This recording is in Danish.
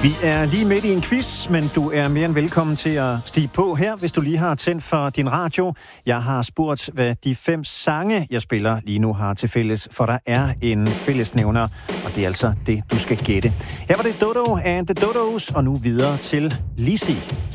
Vi er lige midt i en quiz, men du er mere end velkommen til at stige på her, hvis du lige har tændt for din radio. Jeg har spurgt, hvad de 5 sange, jeg spiller lige nu har til fælles, for der er en fællesnævner, og det er altså det, du skal gætte. Her var det Dodo and the Dodos, og nu videre til Lizzie.